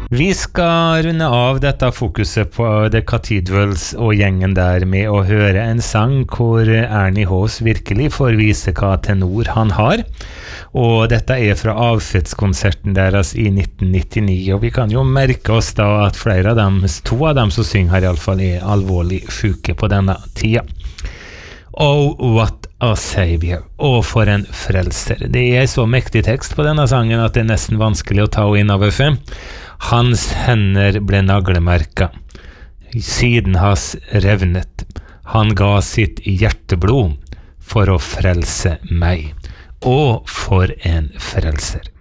Vi skal runde av dette fokuset på The Cathedrals og gjengen der med å høre en sang hvor Ernie Haas virkelig får vise hva tenor han har. Og dette er fra avskjedskonserten deres i 1999, og vi kan jo merke oss da at to av dem som synger her i alle fall er alvorlig syke på denne tida. Oh, what a savior. Og for en frelser. Det er så mektig tekst på denne sangen at det er nesten vanskelig å ta inn over seg. Hans hender ble naglemerka. Siden hans revnet. Han ga sitt hjerteblod for å frelse meg. Og for en frelser.